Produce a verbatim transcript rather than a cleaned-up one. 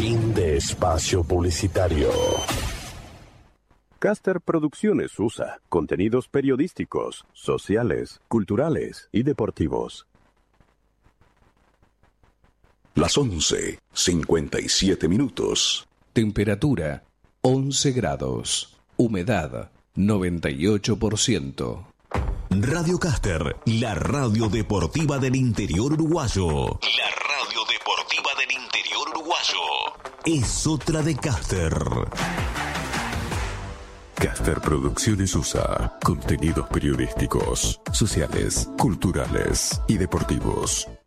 Fin de espacio publicitario. Caster Producciones U S A. Contenidos periodísticos, sociales, culturales y deportivos. Las once, cincuenta y siete minutos. Temperatura, once grados. Humedad, noventa y ocho por ciento. Radio Caster, la radio deportiva del interior uruguayo. La radio deportiva del interior uruguayo. Es otra de Caster. Caster Producciones U S A. Contenidos periodísticos, sociales, culturales y deportivos.